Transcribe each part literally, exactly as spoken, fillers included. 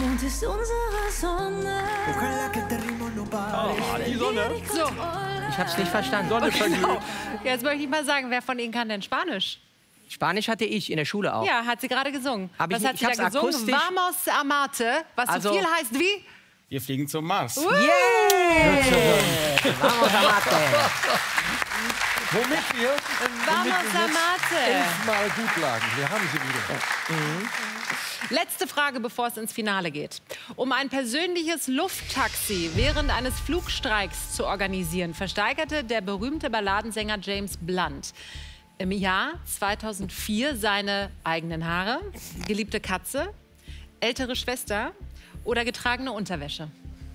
Mond ist unsere Sonne. Oh, die Sonne. So, Ich hab's nicht verstanden. Sonne verglüht. genau. Jetzt möchte ich mal sagen, wer von Ihnen kann denn Spanisch? Spanisch hatte ich in der Schule auch. Ja, hat sie gerade gesungen. Hab ich Was nicht- hat ich sie da hab's gesungen? akustisch- Vamos a Marte, was Also- so viel heißt wie? Wir fliegen zum Mars. Yeah! Vamos a Marte. Womit wir Vamos womit a wir jetzt Marte. elfmal gut lagen. Wir haben sie wieder. Letzte Frage, bevor es ins Finale geht. Um ein persönliches Lufttaxi während eines Flugstreiks zu organisieren, versteigerte der berühmte Balladensänger James Blunt im Jahr zweitausendvier seine eigenen Haare, geliebte Katze, ältere Schwester oder getragene Unterwäsche.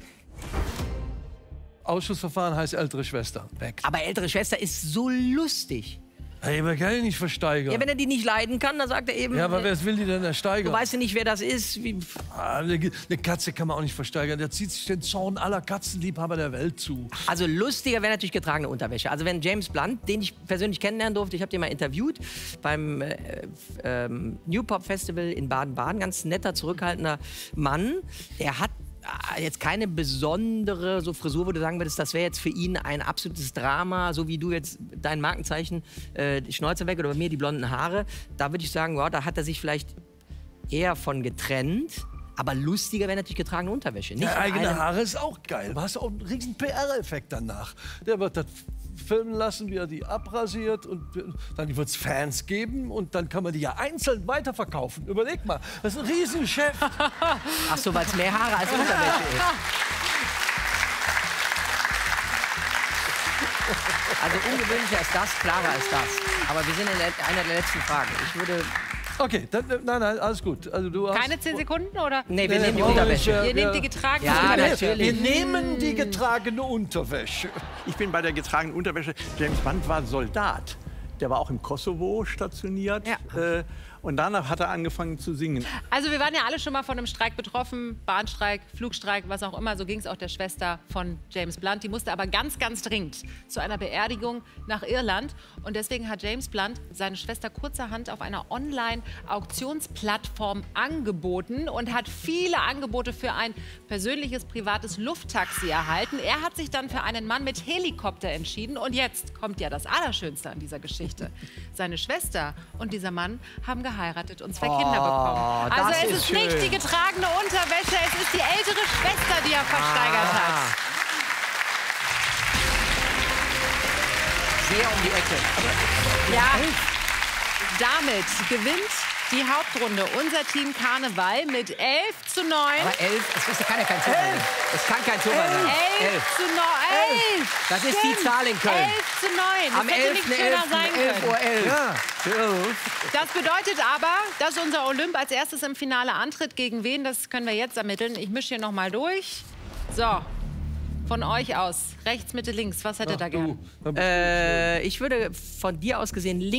Ausschussverfahren heißt ältere Schwester. Weg. Aber ältere Schwester ist so lustig. Hey, man kann die nicht versteigern. Ja, wenn er die nicht leiden kann, dann sagt er eben, Ja, aber äh, wer will die denn du ersteigern? weißt ja nicht, wer das ist. Wie, Ah, eine, eine Katze kann man auch nicht versteigern. Der zieht sich den Zorn aller Katzenliebhaber der Welt zu. also lustiger wäre natürlich getragene Unterwäsche. Also wenn James Blunt, den ich persönlich kennenlernen durfte, ich habe den mal interviewt beim äh, ähm, New Pop Festival in Baden-Baden, ganz netter, zurückhaltender Mann. Er hat ah, jetzt keine besondere so Frisur, wo du sagen würdest, das wäre jetzt für ihn ein absolutes Drama, so wie du jetzt dein Markenzeichen, äh, die Schnäuze weg oder bei mir die blonden Haare. Da würde ich sagen, wow, da hat er sich vielleicht eher von getrennt. Aber lustiger wäre natürlich getragene Unterwäsche. Nicht Ja, in eigene einem- Haare ist auch geil. Du hast auch einen riesen P R-Effekt danach. Der wird das filmen lassen, wie er die abrasiert und dann wird es Fans geben und dann kann man die ja einzeln weiterverkaufen. Überleg mal, das ist ein Riesengeschäft. Ach so, weil es mehr Haare als Unterwäsche ist. Also ungewöhnlicher ist das, klarer ist das. Aber wir sind in der- einer der letzten Fragen. Ich würde... Okay, dann, nein, nein, alles gut. Also du hast, Keine zehn Sekunden, oder? Nee, wir Nee, nehmen die brauchen wir Unterwäsche. nicht, Ihr ja. nehmt die getragene Ja, Unterwäsche. natürlich. Wir nehmen die getragene Unterwäsche. Ich bin bei der getragenen Unterwäsche. James Blunt war Soldat. Der war auch im Kosovo stationiert. Ja. Äh, und danach hat er angefangen zu singen. Also wir waren ja alle schon mal von einem Streik betroffen, Bahnstreik, Flugstreik, was auch immer. So ging es auch der Schwester von James Blunt. Die musste aber ganz, ganz dringend zu einer Beerdigung nach Irland. Und deswegen hat James Blunt seine Schwester kurzerhand auf einer Online-Auktionsplattform angeboten und hat viele Angebote für ein persönliches, privates Lufttaxi erhalten. Er hat sich dann für einen Mann mit Helikopter entschieden. Und jetzt kommt ja das Allerschönste an dieser Geschichte. Seine Schwester und dieser Mann haben geheiratet und zwei Kinder bekommen. das Also es ist ist nicht schön. die getragene Unterwäsche, es ist die ältere Schwester, die er versteigert Ah. hat. Sehr um die Ecke. Ja, damit gewinnt die Hauptrunde unser Team Karneval mit elf zu neun. Aber elf, das ist, kann ja kein Zufall sein. Das kann kein Zufall sein. elf zu neun. elf. Das ist die Zahl in Köln. elf zu neun. Am Das hätte nicht schöner sein elf können. Uhr elf. Ja. Das bedeutet aber, dass unser Olymp als erstes im Finale antritt. Gegen wen, das können wir jetzt ermitteln. Ich mische hier noch mal durch. So, von euch aus. Rechts, Mitte, links. Was hättet ihr da gern? Du, Äh, ich würde von dir aus gesehen links